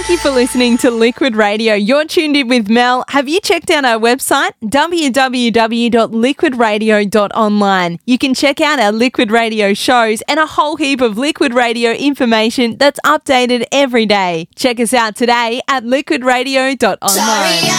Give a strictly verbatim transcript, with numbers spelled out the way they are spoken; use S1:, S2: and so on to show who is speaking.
S1: Thank you for listening to Liquid Radio. You're tuned in with Mel. Have you checked out our website? w w w dot liquid radio dot online. You can check out our Liquid Radio shows and a whole heap of Liquid Radio information that's updated every day. Check us out today at liquid radio dot online.